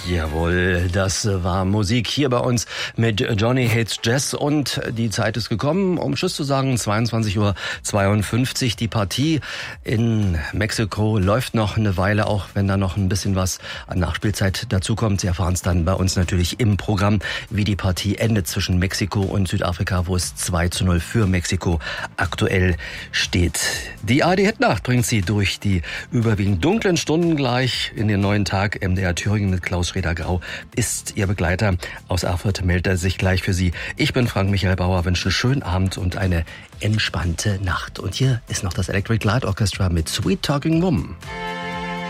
Jawohl, das war Musik hier bei uns mit Johnny Hates Jazz und die Zeit ist gekommen, um Tschüss zu sagen, 22:52 Uhr. Die Partie in Mexiko läuft noch eine Weile, auch wenn da noch ein bisschen was an Nachspielzeit dazukommt. Sie erfahren es dann bei uns natürlich im Programm, wie die Partie endet zwischen Mexiko und Südafrika, wo es 2:0 für Mexiko aktuell steht. Die ARD-Hitnacht bringt Sie durch die überwiegend dunklen Stunden gleich in den neuen Tag. MDR Thüringen mit Klaus Schreder-Grau ist Ihr Begleiter. Aus Erfurt meldet er sich gleich für Sie. Ich bin Frank-Michael Bauer, wünsche einen schönen Abend und eine entspannte Nacht. Und hier ist noch das Electric Light Orchestra mit Sweet Talking Woman.